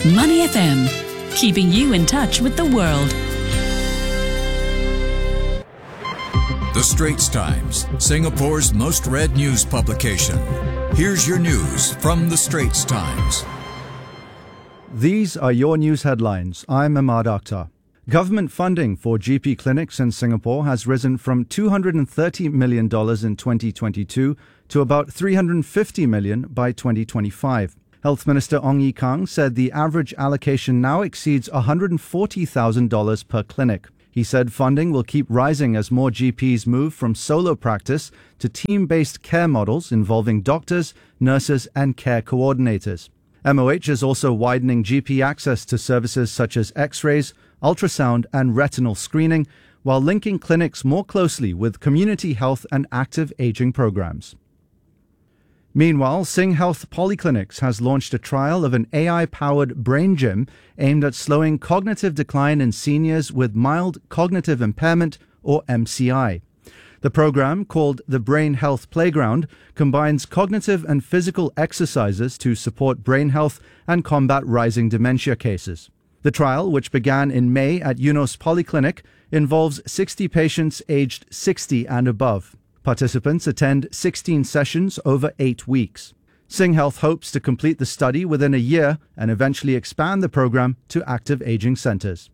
Money FM, keeping you in touch with the world. The Straits Times, Singapore's most read news publication. Here's your news from The Straits Times. These are your news headlines. I'm Ahmad Akhtar. Government funding for GP clinics in Singapore has risen from $230 million in 2022 to about $350 million by 2025. Health Minister Ong Ye Kung said the average allocation now exceeds $140,000 per clinic. He said funding will keep rising as more GPs move from solo practice to team-based care models involving doctors, nurses, and care coordinators. MOH is also widening GP access to services such as X-rays, ultrasound, and retinal screening, while linking clinics more closely with community health and active aging programs. Meanwhile, Sing Health Polyclinics has launched a trial of an AI-powered brain gym aimed at slowing cognitive decline in seniors with mild cognitive impairment, or MCI. The program, called the Brain Health Playground, combines cognitive and physical exercises to support brain health and combat rising dementia cases. The trial, which began in May at Eunos Polyclinic, involves 60 patients aged 60 and above. Participants attend 16 sessions over 8 weeks. Sing Health hopes to complete the study within a year and eventually expand the program to active aging centers.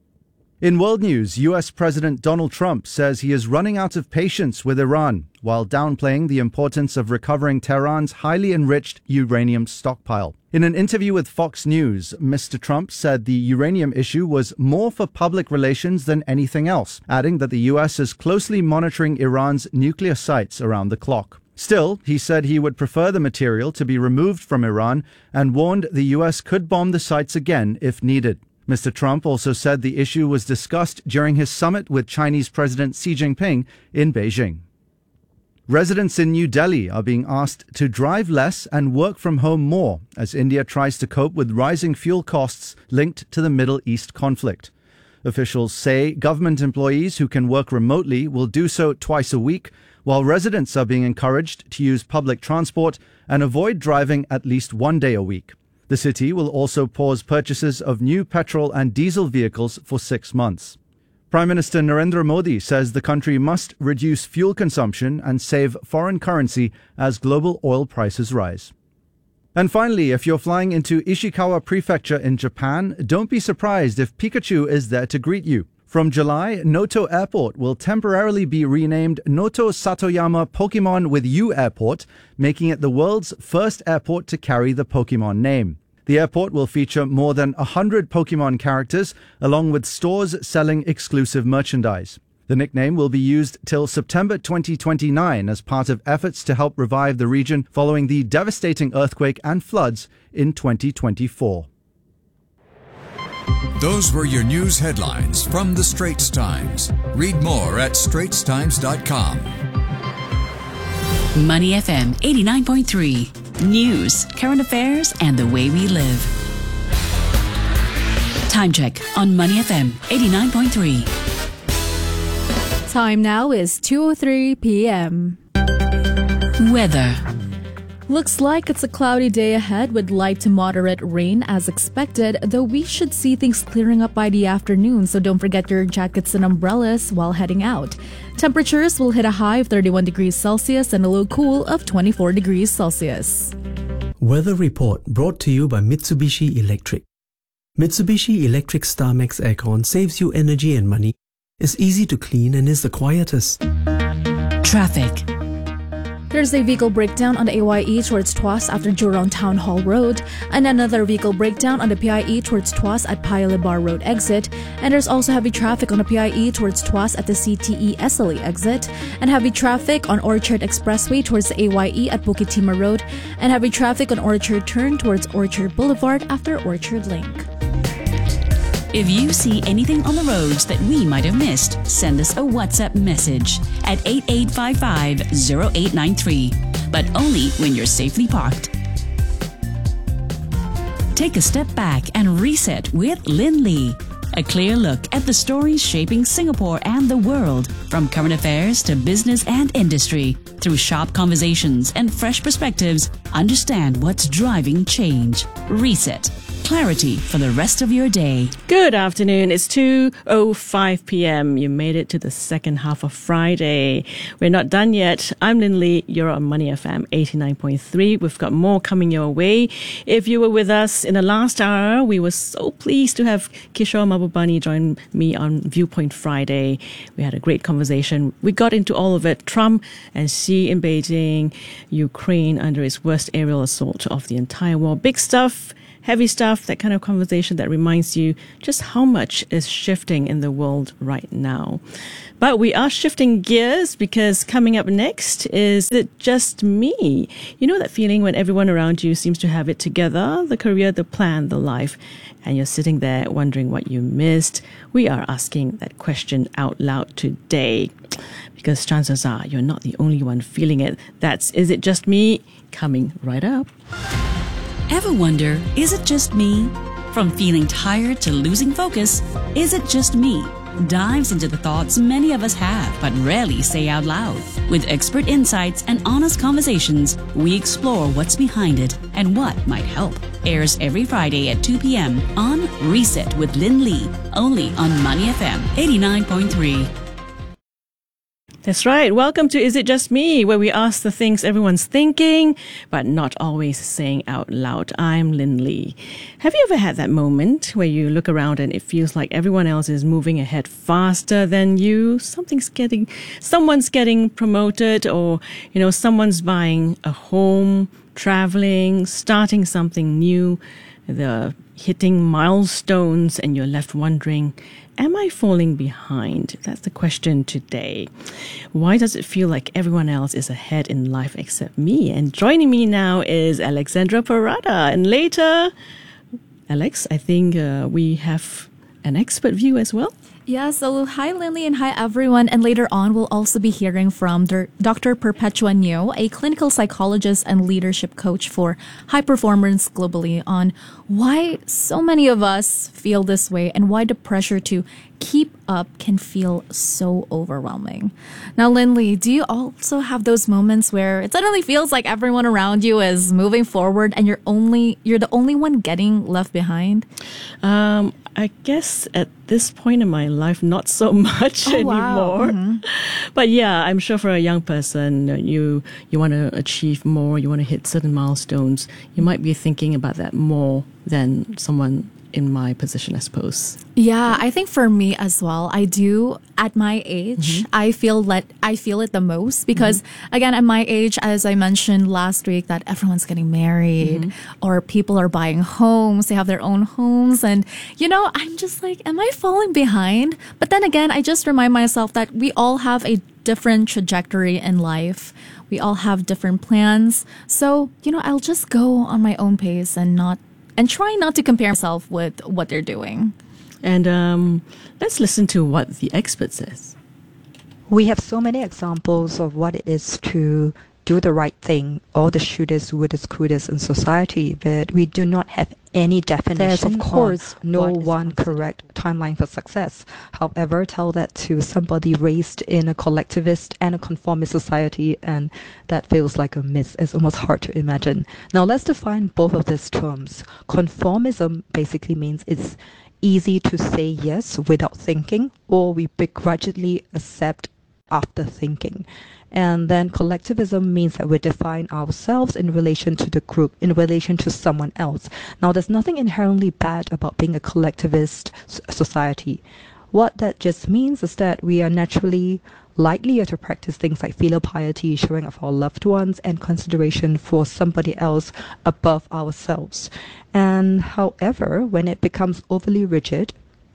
In world news, US President Donald Trump says he is running out of patience with Iran, while downplaying the importance of recovering Tehran's highly enriched uranium stockpile. In an interview with Fox News, Mr. Trump said the uranium issue was more for public relations than anything else, adding that the US is closely monitoring Iran's nuclear sites around the clock. Still, he said he would prefer the material to be removed from Iran and warned the US could bomb the sites again if needed. Mr. Trump also said the issue was discussed during his summit with Chinese President Xi Jinping in Beijing. Residents in New Delhi are being asked to drive less and work from home more as India tries to cope with rising fuel costs linked to the Middle East conflict. Officials say government employees who can work remotely will do so twice a week, while residents are being encouraged to use public transport and avoid driving at least one day a week. The city will also pause purchases of new petrol and diesel vehicles for 6 months. Prime Minister Narendra Modi says the country must reduce fuel consumption and save foreign currency as global oil prices rise. And finally, if you're flying into Ishikawa Prefecture in Japan, don't be surprised if Pikachu is there to greet you. From July, Noto Airport will temporarily be renamed Noto Satoyama Pokemon with You Airport, making it the world's first airport to carry the Pokemon name. The airport will feature more than 100 Pokemon characters, along with stores selling exclusive merchandise. The nickname will be used till September 2029 as part of efforts to help revive the region following the devastating earthquake and floods in 2024. Those were your news headlines from The Straits Times. Read more at straitstimes.com. Money FM 89.3. News, current affairs, and the way we live. Time check on Money FM 89.3. Time now is 2:03 p.m. Weather. Looks like it's a cloudy day ahead with light to moderate rain as expected, though we should see things clearing up by the afternoon, so don't forget your jackets and umbrellas while heading out. Temperatures will hit a high of 31 degrees Celsius and a low cool of 24 degrees Celsius. Weather report brought to you by Mitsubishi Electric. Mitsubishi Electric StarMax Aircon saves you energy and money, is easy to clean, and is the quietest. Traffic. There's a vehicle breakdown on the AYE towards Tuas after Jurong Town Hall Road, and another vehicle breakdown on the PIE towards Tuas at Paya Lebar Road exit, and there's also heavy traffic on the PIE towards Tuas at the CTE SLE exit, and heavy traffic on Orchard Expressway towards the AYE at Bukit Timah Road, and heavy traffic on Orchard Turn towards Orchard Boulevard after Orchard Link. If you see anything on the roads that we might have missed, send us a WhatsApp message at 8855-0893, but only when you're safely parked. Take a step back and reset with Lin Lee. A clear look at the stories shaping Singapore and the world, from current affairs to business and industry. Through sharp conversations and fresh perspectives, understand what's driving change. Reset. clarity for the rest of your day. Good afternoon. It's 2:05 p.m. You made it to the second half of Friday. We're not done yet. I'm Lin Lee. You're on Money FM 89.3. We've got more coming your way. If you were with us in the last hour, we were so pleased to have Kishore Mahbubani join me on Viewpoint Friday. We had a great conversation. We got into all of it. Trump and Xi in Beijing, Ukraine under its worst aerial assault of the entire war. Big stuff. Heavy stuff, that kind of conversation that reminds you just how much is shifting in the world right now. But we are shifting gears because coming up next is It Just Me? You know that feeling when everyone around you seems to have it together, the career, the plan, the life, and you're sitting there wondering what you missed? We are asking that question out loud today because chances are you're not the only one feeling it. That's Is It Just Me? Coming right up. Ever wonder, is it just me? From feeling tired to losing focus, is it just me? Dives into the thoughts many of us have but rarely say out loud. With expert insights and honest conversations, we explore what's behind it and what might help. Airs every Friday at 2 p.m. on Reset with Lin Lee, only on Money FM 89.3. That's right. Welcome to Is It Just Me, where we ask the things everyone's thinking, but not always saying out loud. I'm Lin Lee. Have you ever had that moment where you look around and it feels like everyone else is moving ahead faster than you? Someone's getting promoted, or, someone's buying a home, traveling, starting something new. They're hitting milestones and you're left wondering, am I falling behind? That's the question today. Why does it feel like everyone else is ahead in life except me? And joining me now is Alexandra Parada. And later, Alex, I think we have an expert view as well. Yeah, so hi Lily and hi everyone. And later on, we'll also be hearing from Dr. Perpetua Neo, a clinical psychologist and leadership coach for high performers globally, on why so many of us feel this way and why the pressure to keep up can feel so overwhelming. Now, Lindley, do you also have those moments where it suddenly feels like everyone around you is moving forward and you're the only one getting left behind? I guess at this point in my life, not so much anymore. Wow. Mm-hmm. But yeah, I'm sure for a young person, you want to achieve more, you want to hit certain milestones. You might be thinking about that more than someone in my position, I suppose. Yeah, I think for me as well, I do at my age, I feel it the most because again, at my age, as I mentioned last week, that everyone's getting married or people are buying homes, they have their own homes. And, I'm just like, am I falling behind? But then again, I just remind myself that we all have a different trajectory in life. We all have different plans. So, I'll just go on my own pace and try not to compare myself with what they're doing. And let's listen to what the expert says. We have so many examples of what it is to do the right thing, all the shooters, wooders, cooters in society, but we do not have any definition. There's, of course, no one correct timeline for success. However, tell that to somebody raised in a collectivist and a conformist society, and that feels like a myth. It's almost hard to imagine. Now, let's define both of these terms. Conformism basically means it's easy to say yes without thinking, or we begrudgingly accept after thinking. And then collectivism means that we define ourselves in relation to the group, in relation to someone else. Now, there's nothing inherently bad about being a collectivist society. What that just means is that we are naturally likelier to practice things like filial piety, showing of our loved ones, and consideration for somebody else above ourselves. And however, when it becomes overly rigid,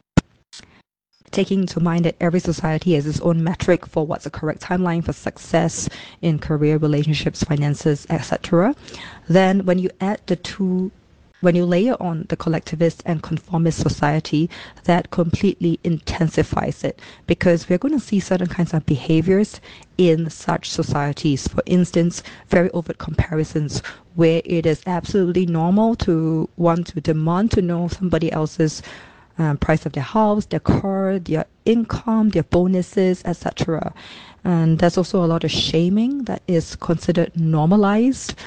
taking into mind that every society has its own metric for what's the correct timeline for success in career, relationships, finances, etc., then when you add the two, when you layer on the collectivist and conformist society, that completely intensifies it, because we're going to see certain kinds of behaviors in such societies. For instance, very overt comparisons where it is absolutely normal to want to demand to know somebody else's price of their house, their car, their income, their bonuses, etc. And there's also a lot of shaming that is considered normalized.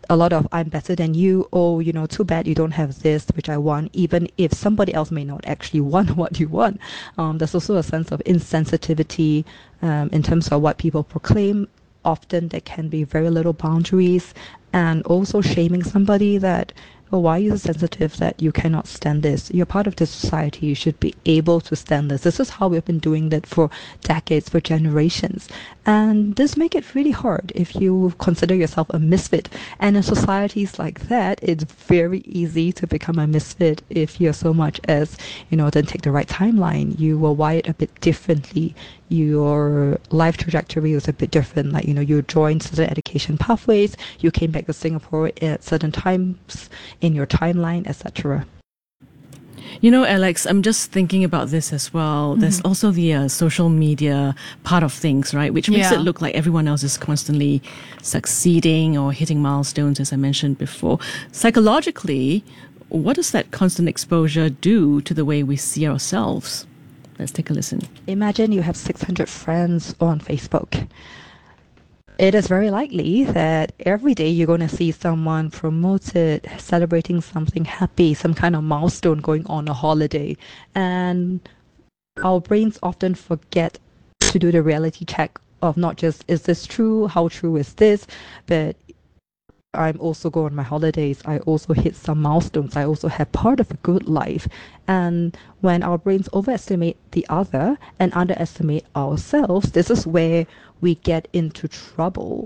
a lot of I'm better than you, oh, too bad you don't have this, which I want, even if somebody else may not actually want what you want. There's also a sense of insensitivity in terms of what people proclaim. Often there can be very little boundaries, and also shaming somebody that, oh, why are you sensitive that you cannot stand this? You're part of this society. You should be able to stand this. This is how we've been doing that for decades, for generations. And this makes it really hard if you consider yourself a misfit. And in societies like that, it's very easy to become a misfit if you're so much as, then take the right timeline. You were wired a bit differently. Your life trajectory was a bit different. Like, you joined certain education pathways, you came back to Singapore at certain times in your timeline, etc. Alex, I'm just thinking about this as well. There's also the social media part of things, right? Which makes it look like everyone else is constantly succeeding or hitting milestones, as I mentioned before. Psychologically, what does that constant exposure do to the way we see ourselves? Let's take a listen. Imagine you have 600 friends on Facebook. It is very likely that every day you're going to see someone promoted, celebrating something happy, some kind of milestone going on a holiday. And our brains often forget to do the reality check of not just, is this true? How true is this? But I'm also go on my holidays. I also hit some milestones. I also have part of a good life. And when our brains overestimate the other and underestimate ourselves, this is where we get into trouble.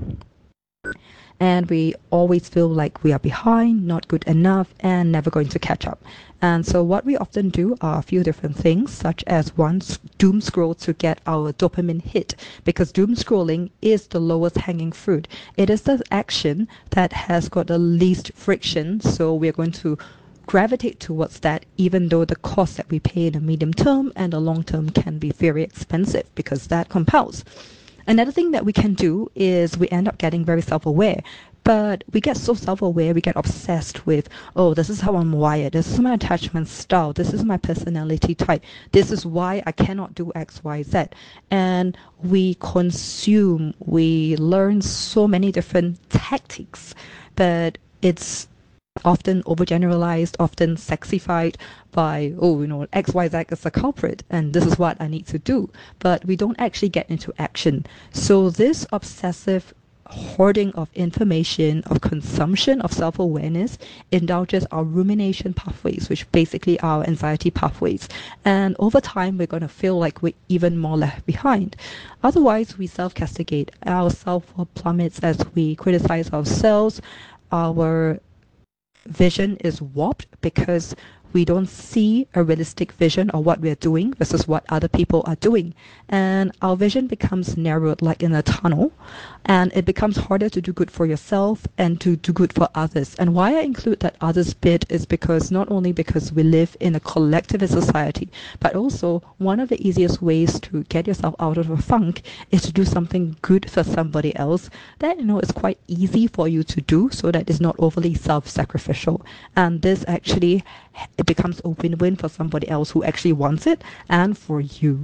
And we always feel like we are behind, not good enough, and never going to catch up. And so what we often do are a few different things, such as one, doom scroll to get our dopamine hit, because doom scrolling is the lowest hanging fruit. It is the action that has got the least friction, so we're going to gravitate towards that, even though the cost that we pay in the medium term and the long term can be very expensive, because that compounds. Another thing that we can do is we end up getting very self-aware. But we get so self-aware, we get obsessed with, oh, this is how I'm wired, this is my attachment style, this is my personality type, this is why I cannot do X, Y, Z. And we consume, we learn so many different tactics, but it's often overgeneralized, often sexified by, X, Y, Z is the culprit, and this is what I need to do. But we don't actually get into action. So this obsessive hoarding of information, of consumption, of self-awareness indulges our rumination pathways, which basically are anxiety pathways. And over time, we're going to feel like we're even more left behind. Otherwise, we self-castigate. Our self-worth plummets as we criticize ourselves. Our vision is warped because we don't see a realistic vision of what we're doing versus what other people are doing. And our vision becomes narrowed like in a tunnel, and it becomes harder to do good for yourself and to do good for others. And why I include that others bit is because not only because we live in a collectivist society, but also one of the easiest ways to get yourself out of a funk is to do something good for somebody else that is quite easy for you to do, so that it's not overly self-sacrificial. And this actually, it becomes a win-win for somebody else who actually wants it and for you.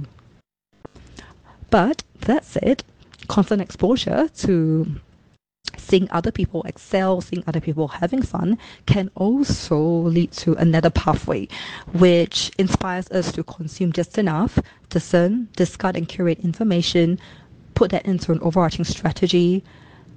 But that said, constant exposure to seeing other people excel, seeing other people having fun can also lead to another pathway, which inspires us to consume just enough, discern, discard and curate information, put that into an overarching strategy,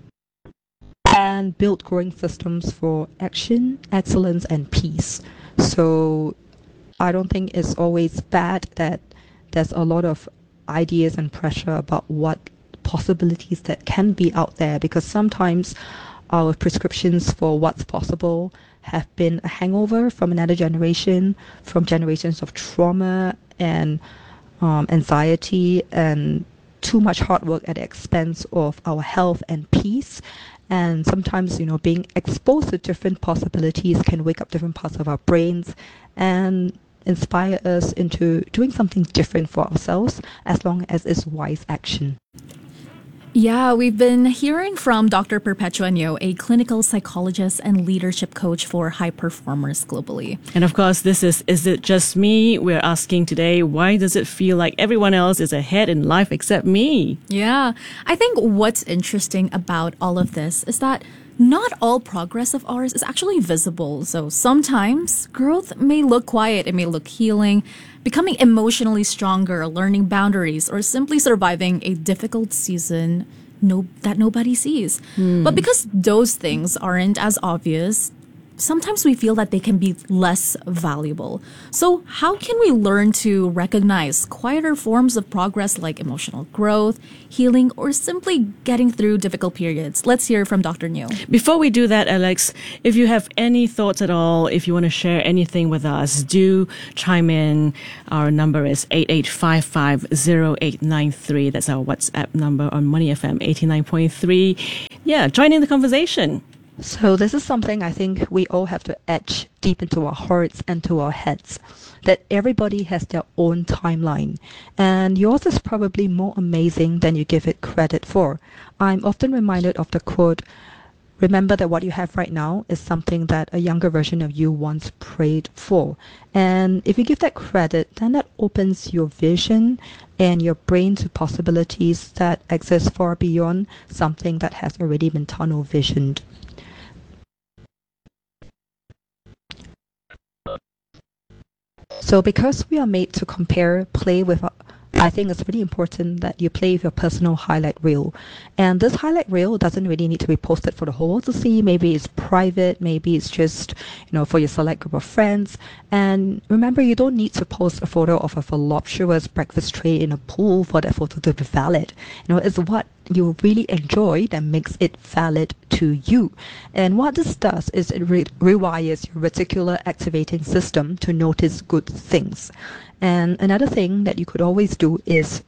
and build growing systems for action, excellence, and peace. So I don't think it's always bad that there's a lot of ideas and pressure about what possibilities that can be out there, because sometimes our prescriptions for what's possible have been a hangover from another generation, from generations of trauma and anxiety and too much hard work at the expense of our health and peace. And sometimes, being exposed to different possibilities can wake up different parts of our brains and inspire us into doing something different for ourselves, as long as it's wise action. Yeah, we've been hearing from Dr. Perpetua Nyo, a clinical psychologist and leadership coach for high performers globally. And of course, this is It Just Me? We're asking today, why does it feel like everyone else is ahead in life except me? Yeah, I think what's interesting about all of this is that Not all progress of ours is actually visible. So sometimes growth may look quiet, it may look healing, becoming emotionally stronger, learning boundaries, or simply surviving a difficult season that nobody sees. But because those things aren't as obvious, sometimes we feel that they can be less valuable. So how can we learn to recognize quieter forms of progress like emotional growth, healing, or simply getting through difficult periods? Let's hear from Dr. New. Before we do that, Alex, if you have any thoughts at all, if you want to share anything with us, do chime in. Our number is 88550893. That's our WhatsApp number on Money FM 89.3. Yeah, join in the conversation. So this is something I think we all have to etch deep into our hearts and to our heads, that everybody has their own timeline, and yours is probably more amazing than you give it credit for. I'm often reminded of the quote, "Remember that what you have right now is something that a younger version of you once prayed for." And if you give that credit, then that opens your vision and your brain to possibilities that exist far beyond something that has already been tunnel visioned. So because we are made to compare, play with, I think it's really important that you play with your personal highlight reel. And this highlight reel doesn't really need to be posted for the whole world to see. Maybe it's private, maybe it's just, for your select group of friends. And remember, you don't need to post a photo of a voluptuous breakfast tray in a pool for that photo to be valid. It's what you really enjoy that makes it valid to you. And what this does is it rewires your reticular activating system to notice good things. And another thing that you could always do is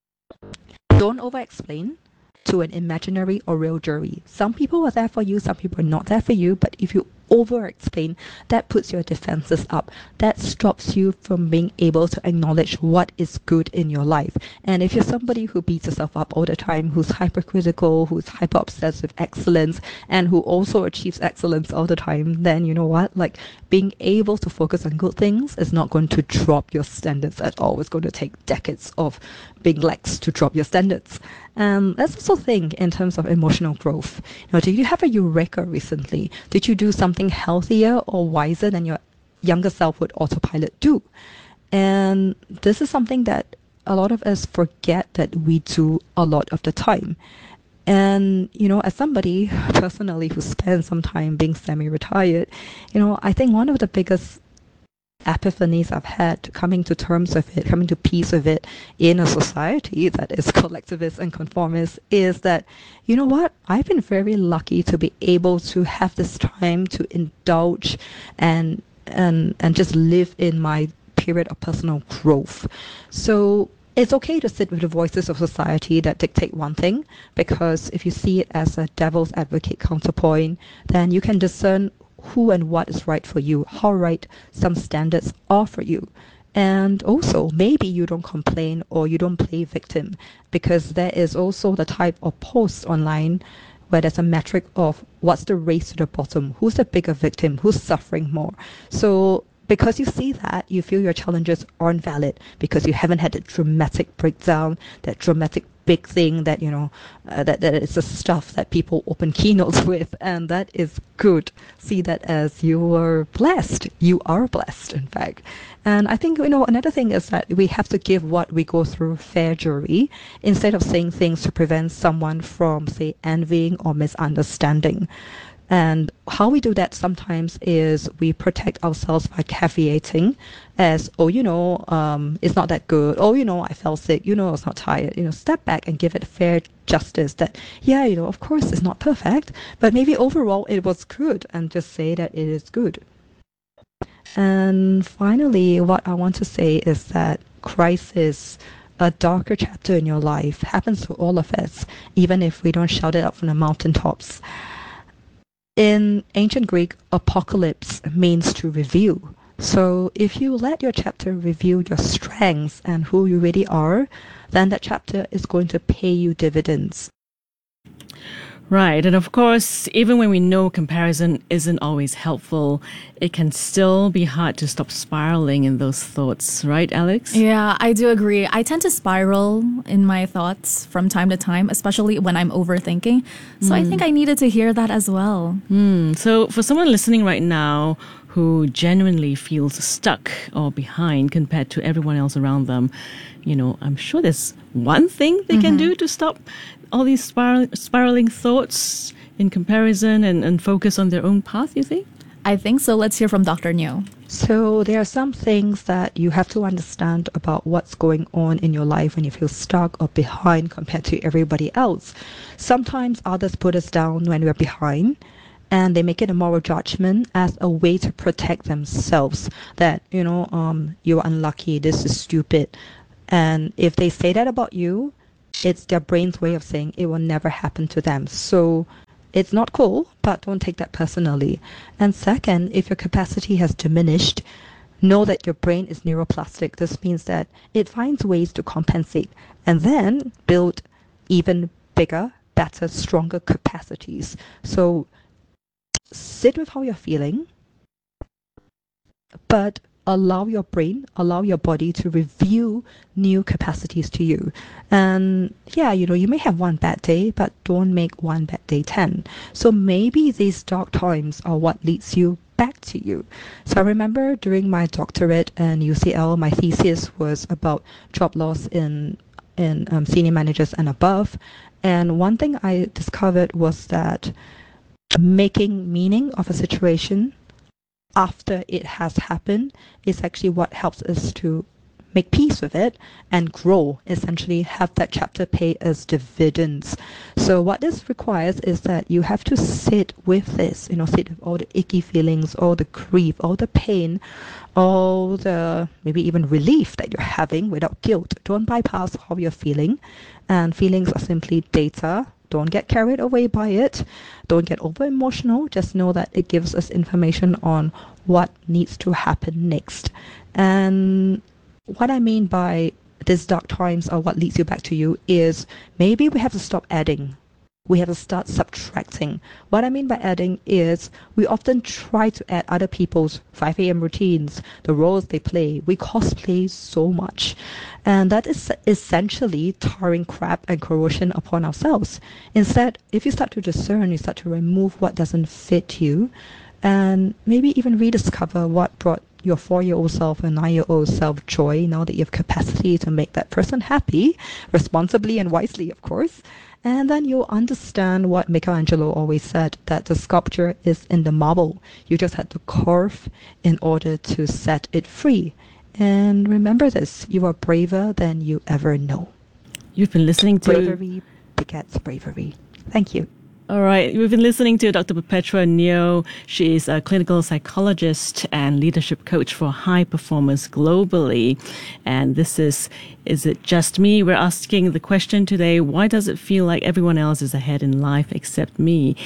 don't over-explain to an imaginary or real jury. Some people are there for you, some people are not there for you, but if you over-explain, that puts your defenses up. That stops you from being able to acknowledge what is good in your life. And if you're somebody who beats yourself up all the time, who's hypercritical, who's hyper-obsessed with excellence, and who also achieves excellence all the time, then you know what? Like, being able to focus on good things is not going to drop your standards at all. It's going to take decades of being lax to drop your standards. Let's also think in terms of emotional growth. Did you have a eureka recently? Did you do something healthier or wiser than your younger self would autopilot do? And this is something that a lot of us forget that we do a lot of the time. And, as somebody personally who spent some time being semi-retired, I think one of the biggest epiphanies I've had coming to terms with it, coming to peace with it in a society that is collectivist and conformist, is that, I've been very lucky to be able to have this time to indulge and just live in my period of personal growth. So it's okay to sit with the voices of society that dictate one thing, because if you see it as a devil's advocate counterpoint, then you can discern who and what is right for you, how right some standards are for you. And also, maybe you don't complain or you don't play victim, because there is also the type of post online where there's a metric of what's the race to the bottom, who's the bigger victim, who's suffering more. So because you see that, you feel your challenges aren't valid because you haven't had that dramatic breakdown, that dramatic big thing that, that is the stuff that people open keynotes with, and that is good. See that as you are blessed. You are blessed, in fact. And I think, another thing is that we have to give what we go through fair jury instead of saying things to prevent someone from, say, envying or misunderstanding. And how we do that sometimes is we protect ourselves by caveating as, it's not that good. I fell sick. I was not tired. Step back and give it fair justice that, of course it's not perfect, but maybe overall it was good, and just say that it is good. And finally, what I want to say is that crisis, a darker chapter in your life, happens to all of us, even if we don't shout it out from the mountaintops. In ancient Greek, apocalypse means to review. So if you let your chapter reveal your strengths and who you really are, then that chapter is going to pay you dividends. Right. And of course, even when we know comparison isn't always helpful, it can still be hard to stop spiraling in those thoughts. Right, Alex? Yeah, I do agree. I tend to spiral in my thoughts from time to time, especially when I'm overthinking. So I think I needed to hear that as well. So for someone listening right now who genuinely feels stuck or behind compared to everyone else around them, I'm sure there's one thing they can do to stop all these spiraling thoughts in comparison and focus on their own path, you think? I think so. Let's hear from Dr. Neo. So there are some things that you have to understand about what's going on in your life when you feel stuck or behind compared to everybody else. Sometimes others put us down when we're behind, and they make it a moral judgment as a way to protect themselves, that, you're unlucky, this is stupid. And if they say that about you, it's their brain's way of saying it will never happen to them. So it's not cool, but don't take that personally. And second, if your capacity has diminished, know that your brain is neuroplastic. This means that it finds ways to compensate and then build even bigger, better, stronger capacities. So sit with how you're feeling, but allow your brain, allow your body to reveal new capacities to you. And you may have one bad day, but don't make one bad day 10. So maybe these dark times are what leads you back to you. So I remember during my doctorate in UCL, my thesis was about job loss in senior managers and above. And one thing I discovered was that making meaning of a situation after it has happened is actually what helps us to make peace with it and grow, essentially have that chapter pay us dividends. So what this requires is that you have to sit with this, sit with all the icky feelings, all the grief, all the pain, all the maybe even relief that you're having without guilt. Don't bypass how you're feeling. And feelings are simply data. Don't get carried away by it. Don't get over emotional. Just know that it gives us information on what needs to happen next. And what I mean by these dark times or what leads you back to you is maybe we have to stop adding. We have to start subtracting. What I mean by adding is we often try to add other people's 5 a.m. routines, the roles they play. We cosplay so much. And that is essentially tarring crap and corrosion upon ourselves. Instead, if you start to discern, you start to remove what doesn't fit you, and maybe even rediscover what brought your 4-year-old self and 9-year-old self joy, now that you have capacity to make that person happy, responsibly and wisely, of course. And then you'll understand what Michelangelo always said, that the sculpture is in the marble. You just had to carve in order to set it free. And remember this, you are braver than you ever know. You've been listening to... Bravery begets bravery. Thank you. All right. We've been listening to Dr. Perpetua Neo. She is a clinical psychologist and leadership coach for high performers globally. And this is It Just Me? We're asking the question today, why does it feel like everyone else is ahead in life except me?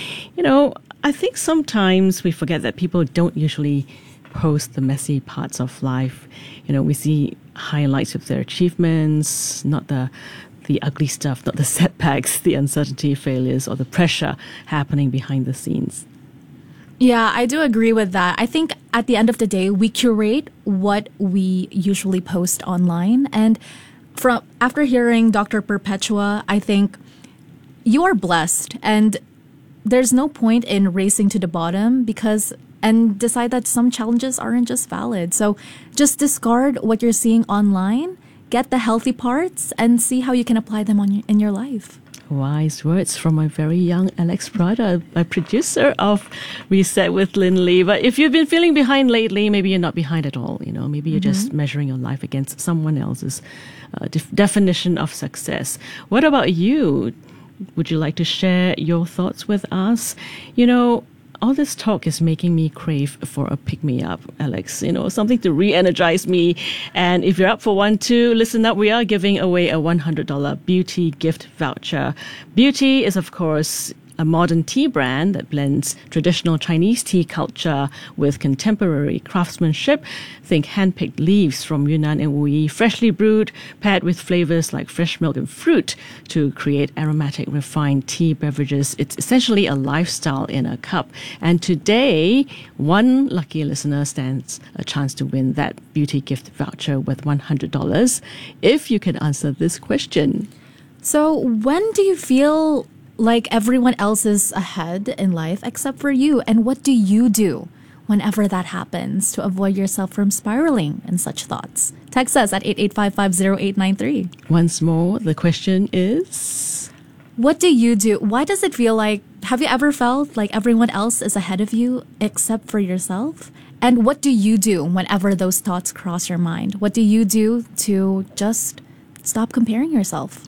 I think sometimes we forget that people don't usually post the messy parts of life. We see highlights of their achievements, not the ugly stuff, not the setbacks, the uncertainty, failures, or the pressure happening behind the scenes. Yeah, I do agree with that. I think at the end of the day, we curate what we usually post online. And after hearing Dr. Perpetua, I think you are blessed. And there's no point in racing to the bottom and decide that some challenges aren't just valid. So just discard what you're seeing online, get the healthy parts, and see how you can apply them in your life. Wise words from my very young Alex Prada, a producer of Reset with Lynn Lee. But if you've been feeling behind lately, maybe you're not behind at all. Maybe you're just measuring your life against someone else's definition of success. What about you? Would you like to share your thoughts with us? All this talk is making me crave for a pick-me-up, Alex. Something to re-energize me. And if you're up for one too, listen up. We are giving away a $100 beauty gift voucher. Beauty is, of course, a modern tea brand that blends traditional Chinese tea culture with contemporary craftsmanship. Think hand-picked leaves from Yunnan and Wuyi, freshly brewed, paired with flavors like fresh milk and fruit to create aromatic, refined tea beverages. It's essentially a lifestyle in a cup. And today, one lucky listener stands a chance to win that beauty gift voucher worth $100 if you can answer this question. So when do you feel like everyone else is ahead in life except for you? And what do you do whenever that happens to avoid yourself from spiraling in such thoughts? Text us at 88550893. Once more, the question is... What do you do? Why does it feel like... Have you ever felt like everyone else is ahead of you except for yourself? And what do you do whenever those thoughts cross your mind? What do you do to just... stop comparing yourself?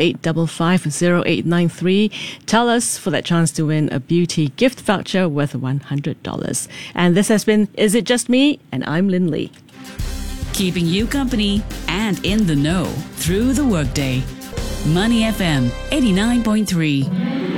88550893. Tell us for that chance to win a beauty gift voucher worth $100. And this has been Is It Just Me? And I'm Lynn Lee. Keeping you company and in the know through the workday. Money FM 89.3.